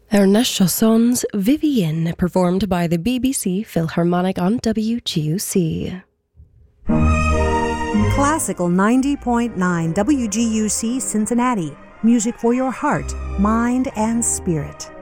Ernest Chansons Vivienne, performed by the BBC Philharmonic on WGUC. Classical 90.9 WGUC Cincinnati. Music for your heart, mind, and spirit.